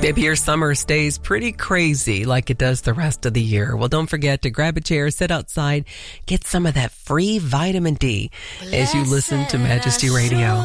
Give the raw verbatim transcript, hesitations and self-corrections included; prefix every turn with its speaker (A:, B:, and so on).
A: Maybe your summer stays pretty crazy like it does the rest of the year. Well, don't forget to grab a chair, sit outside, get some of that free vitamin D as you listen to Majesty Radio.